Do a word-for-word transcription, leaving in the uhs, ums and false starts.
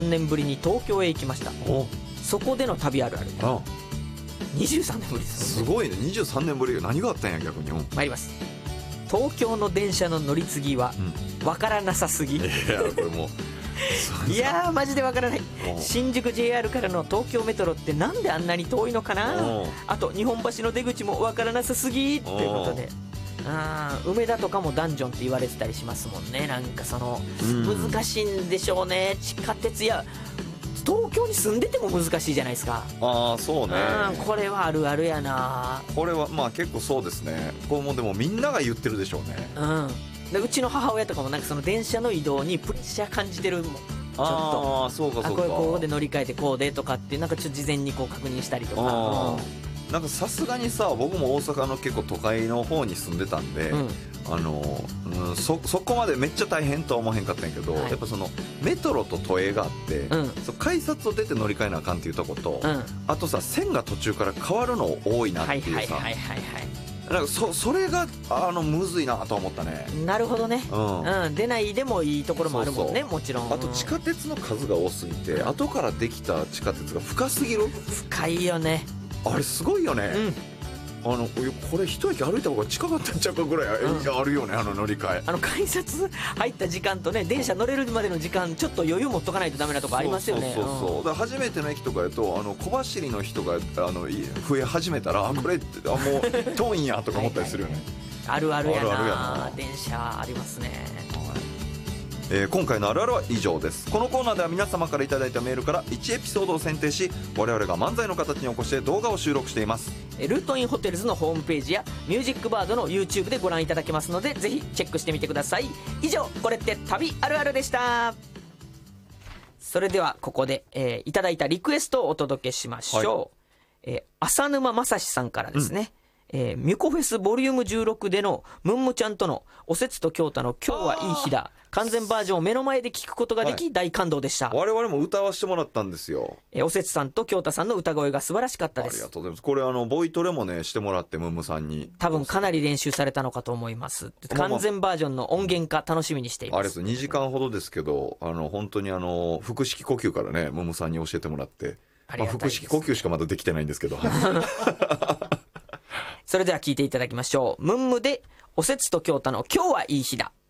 さんねんぶりに東京へ行きました。そこでの旅あるある。 あにじゅうさんねんぶりですすごいね。にじゅうさんねんぶり。何があったんや逆に。 参ります。東京の電車の乗り継ぎはわからなさすぎ、 いやこれもういやーマジでわからない。新宿 ジェイアール からの東京メトロってなんであんなに遠いのかな。あと日本橋の出口もわからなさすぎということで、あ梅田とかもダンジョンって言われてたりしますもんね。なんかその難しいんでしょうね。地下鉄や東京に住んでても難しいじゃないですか。 ああそうね。 これはあるあるやな。 これはまあ結構そうですね。これもでもみんなが言ってるでしょうね。 うんでうちの母親とかもなんかその電車の移動にプレッシャー感じてるもん。ちょっとああそうかそうか。 あこれここで乗り換えてこうでとかってなんかちょっと事前にこう確認したりとか、 うん、なんかさすがにさ僕も大阪の結構都会の方に住んでたんで、うん、あの、うん、そ, そこまでめっちゃ大変とは思わへんかったんやけど、はい、やっぱそのメトロと都営があって、うん、そ改札を出て乗り換えなあかんっていうとこと、うん、あとさ線が途中から変わるの多いなっていうさ、なんか そ, それがあのむずいなと思ったね。 なるほどね、うんうん、出ないでもいいところもあるもんね。そうそうもちろん。 あと地下鉄の数が多すぎて、うん、後からできた地下鉄が深すぎる。 深いよねあれすごいよね、うん、あのこれ一駅歩いた方が近かったんちゃうかぐらい、うん、あるよねあの乗り換え。 あの改札入った時間とね電車乗れるまでの時間ちょっと余裕持っとかないとダメなとこありますよね。 そうそうそうそう、うん、だから初めての駅とかやとあの小走りの人があの増え始めたら、うん、これあもう遠いんやとか思ったりするよね。 はいはいはい、あるあるや な, あるあるやな電車ありますね。 えー、今回のあるあるは以上です。このコーナーでは皆様からいただいたメールからいちエピソードを選定し我々が漫才の形に起こして動画を収録しています。 ルートインホテルズのホームページやミュージックバードの YouTube でご覧いただけますのでぜひチェックしてみてください。以上これって旅あるあるでした。それではここで、えー、いただいたリクエストをお届けしましょう、はいえー、浅沼正史さんからですね、うんえー、ミュコフェスボリュームじゅうろくでのムンムちゃんとのおせつと京太の今日はいい日だ完全バージョンを目の前で聞くことができ、はい、大感動でした。 我々も歌わせてもらったんですよ。 えー、おせつさんと京太さんの歌声が素晴らしかったです。 ありがとうございます。これあのボイトレもねしてもらってムンムさんに多分かなり練習されたのかと思います。完全バージョンの音源化楽しみにしています。 ありがとう。にじかんほどですけどあの本当にあの腹式呼吸からねムンムさんに教えてもらってまあ、腹式呼吸しかまだできてないんですけどそれでは聞いていただきましょう。ムンムでおせつと京太の今日はいい日だ。